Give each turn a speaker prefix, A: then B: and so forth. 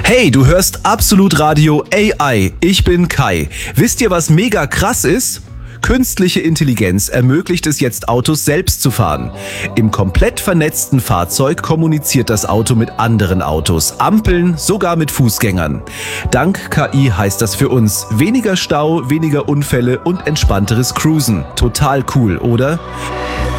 A: Hey, du hörst Absolut Radio AI. Ich bin Kai. Wisst ihr, was mega krass ist? Künstliche Intelligenz ermöglicht es jetzt, Autos selbst zu fahren. Im komplett vernetzten Fahrzeug kommuniziert das Auto mit anderen Autos, Ampeln, sogar mit Fußgängern. Dank KI heißt das für uns weniger Stau, weniger Unfälle und entspannteres Cruisen. Total cool, oder?